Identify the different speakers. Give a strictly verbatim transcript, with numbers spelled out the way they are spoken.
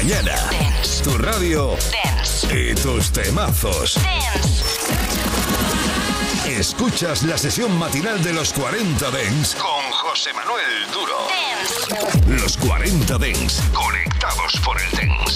Speaker 1: mañana.
Speaker 2: Dance.
Speaker 1: Tu radio.
Speaker 2: Dance.
Speaker 1: Y tus temazos.
Speaker 2: Dance.
Speaker 1: Escuchas la sesión matinal de los cuarenta Dance con José Manuel Duro.
Speaker 2: Dance.
Speaker 1: Los cuarenta Dance, conectados por el Dance.